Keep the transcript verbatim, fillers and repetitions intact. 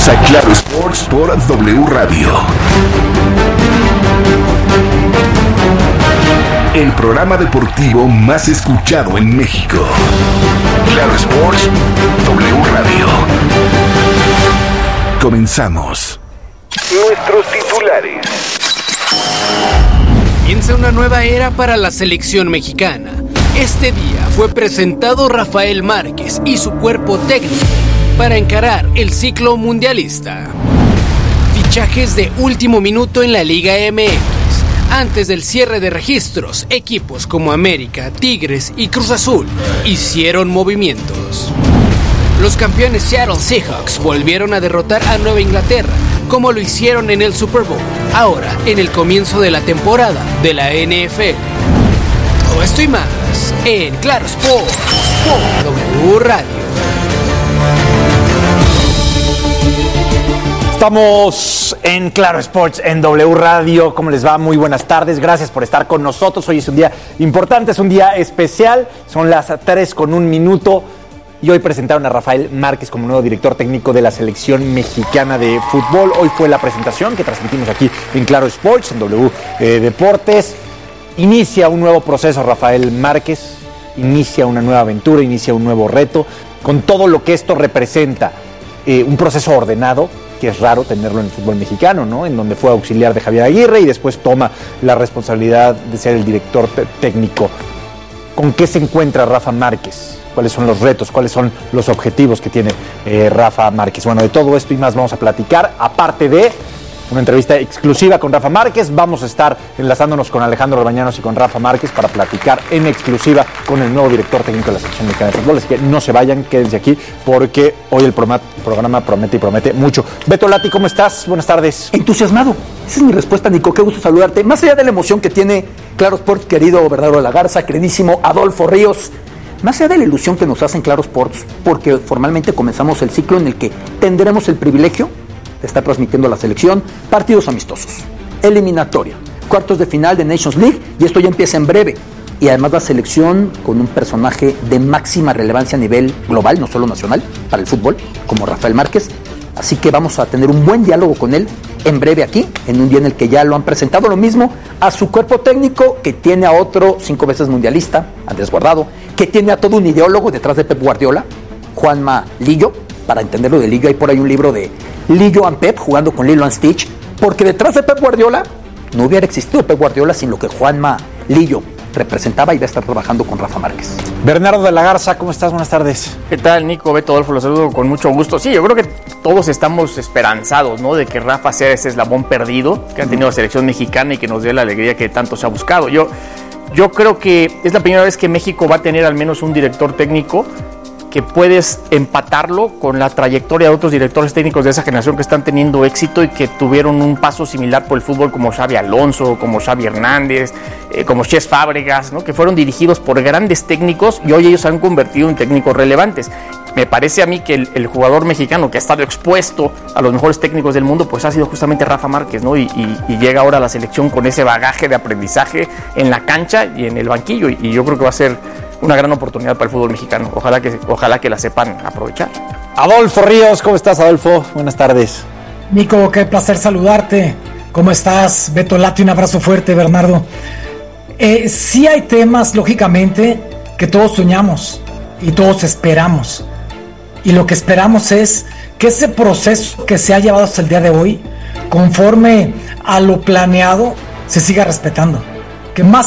Bienvenidos a Claro Sports por W Radio. El programa deportivo más escuchado en México. Claro Sports, W Radio. Comenzamos. Nuestros titulares. Comienza una nueva era para la selección mexicana. Este día fue presentado Rafael Márquez y su cuerpo técnico para encarar el ciclo mundialista. Fichajes de último minuto en la Liga M X. Antes del cierre de registros, equipos como América, Tigres y Cruz Azul hicieron movimientos. Los campeones Seattle Seahawks volvieron a derrotar a Nueva Inglaterra, como lo hicieron en el Super Bowl, ahora en el comienzo de la temporada de la N F L. Todo esto y más en Claro Sports por W Radio. Estamos en Claro Sports en W Radio. ¿Cómo les va? Muy buenas tardes. Gracias por estar con nosotros. Hoy es un día importante, es un día especial. Son las tres con un minuto. Y hoy presentaron a Rafael Márquez como nuevo director técnico de la selección mexicana de fútbol. Hoy fue la presentación que transmitimos aquí en Claro Sports, en W eh, Deportes. Inicia un nuevo proceso Rafael Márquez, inicia una nueva aventura, inicia un nuevo reto, con todo lo que esto representa. Eh, un proceso ordenado, que es raro tenerlo en el fútbol mexicano, ¿no? En donde fue auxiliar de Javier Aguirre y después toma la responsabilidad de ser el director t- técnico. ¿Con qué se encuentra Rafa Márquez? ¿Cuáles son los retos? ¿Cuáles son los objetivos que tiene eh, Rafa Márquez? Bueno, de todo esto y más vamos a platicar, aparte de una entrevista exclusiva con Rafa Márquez. Vamos a estar enlazándonos con Alejandro Orbañanos y con Rafa Márquez para platicar en exclusiva con el nuevo director técnico de la selección mexicana de fútbol. Así que no se vayan, quédense aquí porque hoy el programa, programa promete y promete mucho. Beto Lati, ¿cómo estás? Buenas tardes. Entusiasmado. Esa es mi respuesta, Nico. Qué gusto saludarte. Más allá de la emoción que tiene Claro Sports, querido Bernardo de la Garza, queridísimo Adolfo Ríos, más allá de la ilusión que nos hacen Claro Sports, porque formalmente comenzamos el ciclo en el que tendremos el privilegio de estar transmitiendo a la selección partidos amistosos, eliminatoria, cuartos de final de Nations League, y esto ya empieza en breve. Y además la selección con un personaje de máxima relevancia a nivel global, no solo nacional, para el fútbol, como Rafael Márquez. Así que vamos a tener un buen diálogo con él en breve aquí, en un día en el que ya lo han presentado lo mismo a su cuerpo técnico, que tiene a otro cinco veces mundialista, Andrés Guardado, que tiene a todo un ideólogo detrás de Pep Guardiola, Juanma Lillo. Para entenderlo de Lillo, hay por ahí un libro de Lillo and Pep, jugando con Lilo and Stitch, porque detrás de Pep Guardiola no hubiera existido Pep Guardiola sin lo que Juanma Lillo representaba, y va a estar trabajando con Rafa Márquez. Bernardo de la Garza, ¿cómo estás? Buenas tardes. ¿Qué tal, Nico? Beto, Adolfo, los saludo con mucho gusto. Sí, yo creo que todos estamos esperanzados, ¿no?, de que Rafa sea ese eslabón perdido que ha tenido la selección mexicana y que nos dé la alegría que tanto se ha buscado. Yo, yo creo que es la primera vez que México va a tener al menos un director técnico que puedes empatarlo con la trayectoria de otros directores técnicos de esa generación que están teniendo éxito y que tuvieron un paso similar por el fútbol, como Xavi Alonso, como Xavi Hernández, eh, como Cesc Fábregas, ¿no?, que fueron dirigidos por grandes técnicos y hoy ellos se han convertido en técnicos relevantes. Me parece a mí que el, el jugador mexicano que ha estado expuesto a los mejores técnicos del mundo, pues ha sido justamente Rafa Márquez, ¿no? Y, y, y llega ahora a la selección con ese bagaje de aprendizaje en la cancha y en el banquillo, y, y yo creo que va a ser una gran oportunidad para el fútbol mexicano. Ojalá que, ojalá que la sepan aprovechar. Adolfo Ríos, ¿cómo estás, Adolfo? Buenas tardes. Nico, qué placer saludarte. ¿Cómo estás? Beto Lati, un abrazo fuerte, Bernardo. Eh, sí hay temas, lógicamente, que todos soñamos y todos esperamos. Y lo que esperamos es que ese proceso que se ha llevado hasta el día de hoy, conforme a lo planeado, se siga respetando. Que más